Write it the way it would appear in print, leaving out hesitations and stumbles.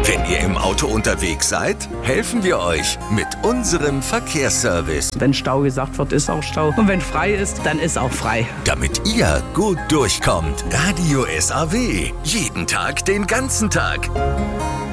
Wenn ihr im Auto unterwegs seid, helfen wir euch mit unserem Verkehrsservice. Wenn Stau gesagt wird, ist auch Stau. Und wenn frei ist, dann ist auch frei. Damit ihr gut durchkommt. Radio SAW. Jeden Tag, den ganzen Tag.